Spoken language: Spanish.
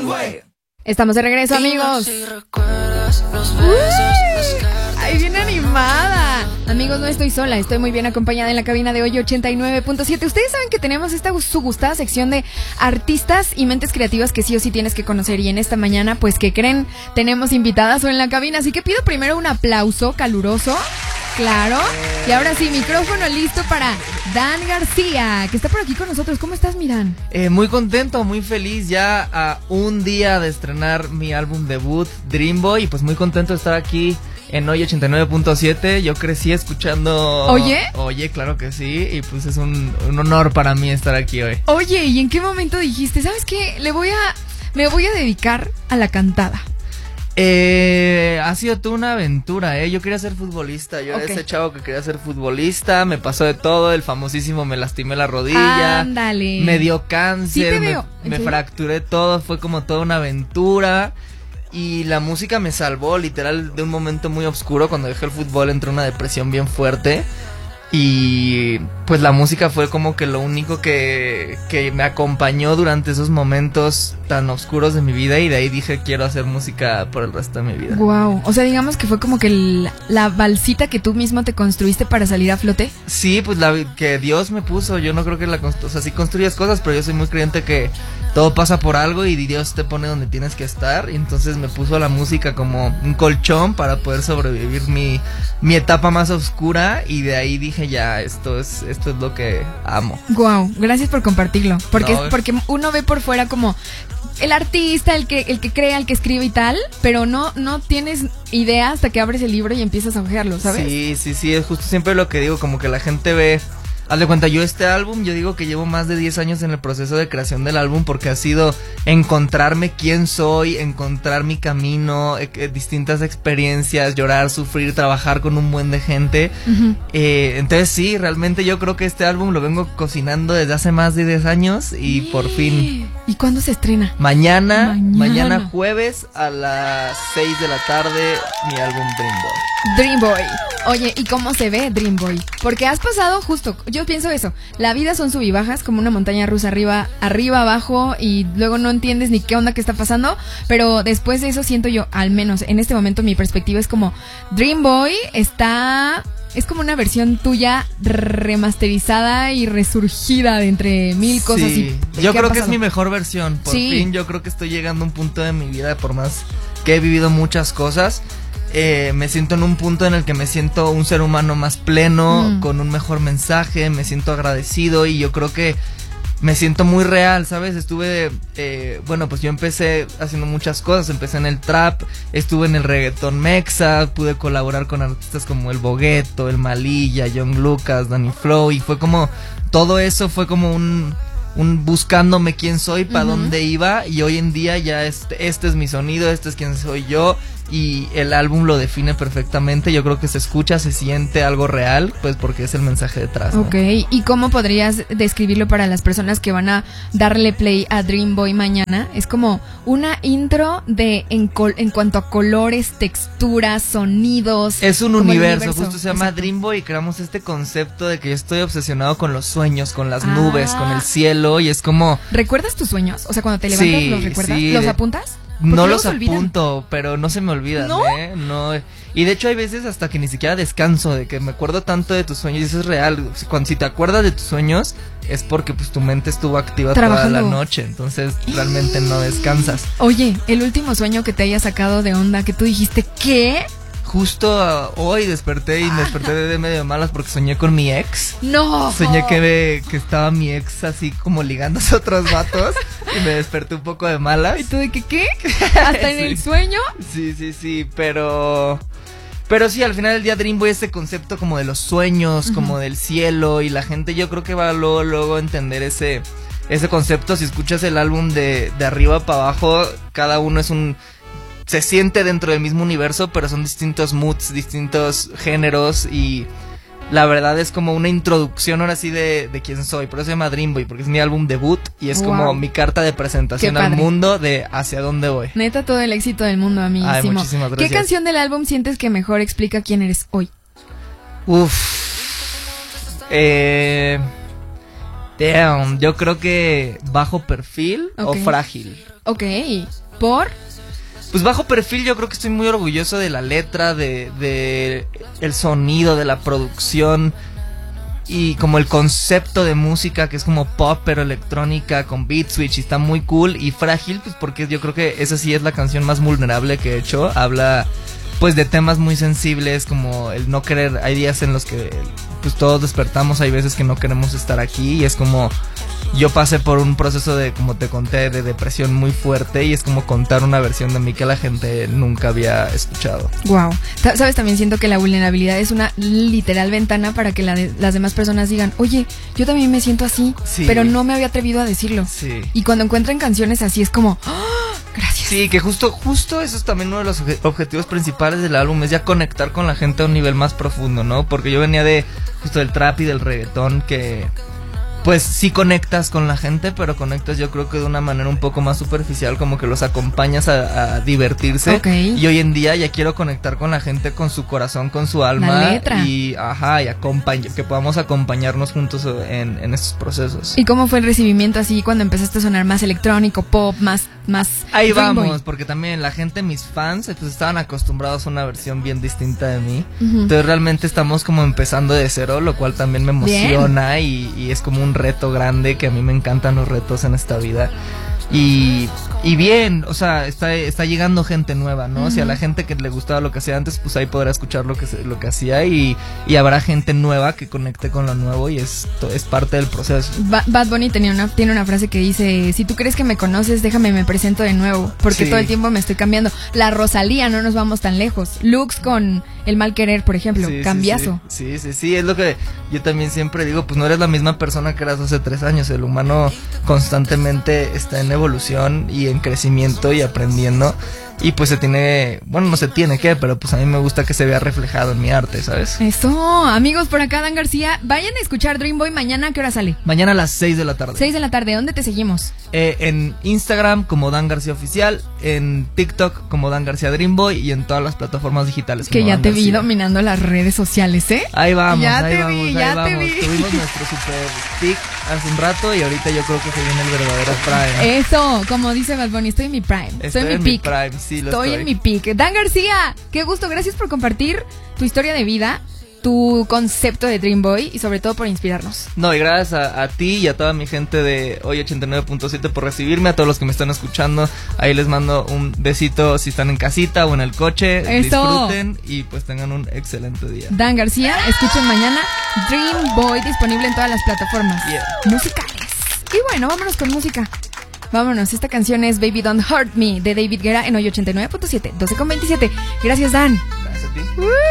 Estamos de regreso, amigos. ¡Ay, bien animada! Amigos, no estoy sola, estoy muy bien acompañada en la cabina de hoy 89.7. Ustedes saben que tenemos esta su gustada sección de artistas y mentes creativas que sí o sí tienes que conocer. Y en esta mañana, pues, ¿qué creen? Tenemos invitadas en la cabina, así que pido primero un aplauso caluroso. Claro. Y ahora sí, micrófono listo para Dan García, que está por aquí con nosotros. ¿Cómo estás, Miran? Muy contento, muy feliz, ya a un día de estrenar mi álbum debut, Dream Boy, y pues muy contento de estar aquí en Hoy 89.7. Yo crecí escuchando... Oye, claro que sí, y pues es un honor para mí estar aquí hoy. Oye, ¿y en qué momento dijiste, sabes qué? Me voy a dedicar a la cantada? Ha sido toda una aventura, Yo quería ser futbolista, yo era ese chavo que quería ser futbolista, me pasó de todo, el famosísimo me lastimé la rodilla. Ándale. Me dio cáncer, sí te veo. me fracturé todo, fue como toda una aventura. Y la música me salvó, literal, de un momento muy oscuro. Cuando dejé el fútbol entré en una depresión bien fuerte. Y pues la música fue como que lo único que me acompañó durante esos momentos tan oscuros de mi vida. Y de ahí dije, quiero hacer música por el resto de mi vida. Wow, o sea, digamos que fue como que la balsita que tú mismo te construiste para salir a flote. Sí, pues que Dios me puso. Yo no creo que o sea, sí construyes cosas, pero yo soy muy creyente que todo pasa por algo y Dios te pone donde tienes que estar. Y entonces me puso la música como un colchón para poder sobrevivir mi etapa más oscura. Y de ahí dije, ya, esto es lo que amo. Wow, gracias por compartirlo. Porque porque uno ve por fuera como el artista, el que crea, el que escribe y tal, pero no tienes idea hasta que abres el libro y empiezas a ojearlo, ¿sabes? Sí, es justo siempre lo que digo, como que la gente ve. Haz de cuenta, yo este álbum, yo digo que llevo más de 10 años en el proceso de creación del álbum, porque ha sido encontrarme quién soy, encontrar mi camino, distintas experiencias, llorar, sufrir, trabajar con un buen de gente. Uh-huh. Entonces sí, realmente yo creo que este álbum lo vengo cocinando desde hace más de 10 años y por fin... ¿Y cuándo se estrena? Mañana jueves a las 6 de la tarde, mi álbum Dream Boy. Dream Boy. Oye, ¿y cómo se ve Dream Boy? Porque has pasado justo, yo pienso eso, la vida son sub y bajas, como una montaña rusa, arriba, abajo, y luego no entiendes ni qué onda que está pasando, pero después de eso siento yo, al menos en este momento mi perspectiva es como, Dream Boy es como una versión tuya remasterizada y resurgida de entre mil cosas. Sí, yo creo que es mi mejor versión, por fin yo creo que estoy llegando a un punto de mi vida, por más que he vivido muchas cosas. Me siento en un punto en el que me siento un ser humano más pleno, con un mejor mensaje, me siento agradecido y yo creo que me siento muy real, ¿sabes? Pues yo empecé haciendo muchas cosas, empecé en el trap, estuve en el reggaetón mexa, pude colaborar con artistas como El Bogueto, El Malilla, John Lucas, Danny Flow, y fue como, todo eso fue como un buscándome quién soy, para dónde iba, y hoy en día ya este es mi sonido, este es quién soy yo, y el álbum lo define perfectamente. Yo creo que se escucha, se siente algo real, pues porque es el mensaje detrás, ¿no? Ok, ¿y cómo podrías describirlo para las personas que van a darle play a Dream Boy mañana? Es como una intro en cuanto a colores, texturas, sonidos. Es un universo, justo se llama Dream Boy, y creamos este concepto de que yo estoy obsesionado con los sueños, con las nubes, con el cielo, y es como... ¿Recuerdas tus sueños? O sea, cuando te levantas, ¿los recuerdas? Sí, ¿Los apuntas? No los apunto, pero no se me olvidan, ¿no? No. Y de hecho hay veces hasta que ni siquiera descanso, de que me acuerdo tanto de tus sueños, y eso es real. Si te acuerdas de tus sueños, es porque pues tu mente estuvo activa toda la noche, entonces realmente no descansas. Oye, el último sueño que te haya sacado de onda, que tú dijiste, ¿qué? Justo hoy desperté de medio malas porque soñé con mi ex. ¡No! Soñé que estaba mi ex así como ligándose a otros vatos y me desperté un poco de malas. ¿Y tú de qué? ¿Hasta en el sueño? Sí, pero sí, al final del día Dream Boy, este concepto como de los sueños, como del cielo, y la gente yo creo que va luego a entender ese concepto. Si escuchas el álbum de arriba para abajo, cada uno se siente dentro del mismo universo, pero son distintos moods, distintos géneros, y la verdad es como una introducción ahora sí de quién soy. Por eso se llama Dream Boy, porque es mi álbum debut y es como mi carta de presentación al mundo de hacia dónde voy. Neta, todo el éxito del mundo, amiguísimo. Ay, muchísimas gracias. ¿Qué canción del álbum sientes que mejor explica quién eres hoy? Damn, yo creo que bajo perfil o frágil. Ok, ¿por? Pues bajo perfil yo creo que estoy muy orgulloso de la letra, de el sonido, de la producción y como el concepto de música que es como pop pero electrónica con beat switch y está muy cool. Y frágil pues porque yo creo que esa sí es la canción más vulnerable que he hecho. Habla pues de temas muy sensibles como el no querer, hay días en los que pues todos despertamos, hay veces que no queremos estar aquí y es como yo pasé por un proceso de, como te conté, de depresión muy fuerte y es como contar una versión de mí que la gente nunca había escuchado. Wow. Sabes, también siento que la vulnerabilidad es una literal ventana para que las demás personas digan, oye, yo también me siento así, sí, pero no me había atrevido a decirlo. Sí. Y cuando encuentran canciones así es como, ¡oh! Gracias. Sí, que justo eso es también uno de los objetivos principales del álbum, es ya conectar con la gente a un nivel más profundo, ¿no? Porque yo venía de justo del trap y del reggaetón que pues sí conectas con la gente, pero conectas yo creo que de una manera un poco más superficial, como que los acompañas a divertirse. Okay. Y hoy en día ya quiero conectar con la gente, con su corazón, con su alma. La letra. Y que podamos acompañarnos juntos en estos procesos. ¿Y cómo fue el recibimiento así cuando empezaste a sonar más electrónico, pop, más ahí vamos, porque también la gente, mis fans, pues estaban acostumbrados a una versión bien distinta de mí. Uh-huh. Entonces realmente estamos como empezando de cero, lo cual también me emociona y es como un reto grande, que a mí me encantan los retos en esta vida. Y bien, o sea, está llegando gente nueva, ¿no? Uh-huh. O sea, la gente que le gustaba lo que hacía antes, pues ahí podrá escuchar lo que hacía y habrá gente nueva que conecte con lo nuevo y es parte del proceso. Bad Bunny tiene una frase que dice, si tú crees que me conoces, déjame me presento de nuevo, porque todo el tiempo me estoy cambiando. La Rosalía, no nos vamos tan lejos. Lux con El Mal Querer, por ejemplo, cambiazo. Sí, es lo que yo también siempre digo, pues no eres la misma persona que eras hace 3 años, el humano constantemente está en evolución y en crecimiento y aprendiendo y pues no se tiene que, pero pues a mí me gusta que se vea reflejado en mi arte, ¿sabes? Eso, amigos, por acá Dan García, vayan a escuchar Dream Boy mañana. ¿A qué hora sale? Mañana a las 6 de la tarde. 6 de la tarde, ¿dónde te seguimos? En Instagram como Dan García Oficial, en TikTok como Dan García Dream Boy y en todas las plataformas digitales. Que ya te vi dominando las redes sociales, ¿eh? Ahí vamos, ya ahí te vamos, vi, ahí ya vamos. te vi. Tuvimos nuestro super peak hace un rato y ahorita yo creo que se viene el verdadero prime. Eso, como dice Bad Bunny, estoy en mi prime. Estoy en mi peak. Sí, estoy en mi peak. Dan García, qué gusto, gracias por compartir tu historia de vida, tu concepto de Dream Boy y sobre todo por inspirarnos. No, y gracias a ti y a toda mi gente de Hoy 89.7 por recibirme, a todos los que me están escuchando. Ahí les mando un besito si están en casita o en el coche. Eso. Disfruten y pues tengan un excelente día. Dan García, escuchen mañana Dream Boy, disponible en todas las plataformas musicales. Y bueno, vámonos con música. Vámonos, esta canción es Baby Don't Hurt Me de David Guetta en Hoy 89.7, 12:27. Gracias, Dan. Gracias a ti.